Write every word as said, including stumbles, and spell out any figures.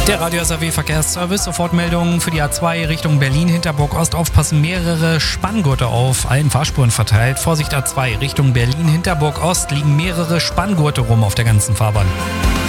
Der Radio S R W Verkehrsservice, Sofortmeldungen für die A zwei Richtung Berlin-Hinterburg-Ost. Aufpassen, mehrere Spanngurte auf allen Fahrspuren verteilt. Vorsicht A zwei Richtung Berlin-Hinterburg-Ost, liegen mehrere Spanngurte rum auf der ganzen Fahrbahn.